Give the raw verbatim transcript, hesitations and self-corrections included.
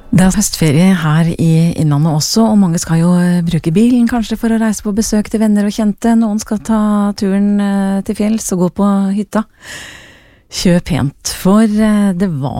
Det er høstferie her i Innlandet også, og mange skal jo bruke bilen kanskje for å reise på besøk til venner og kjente. Noen skal ta turen til fjells og gå på hytta. Kjør pent, for det var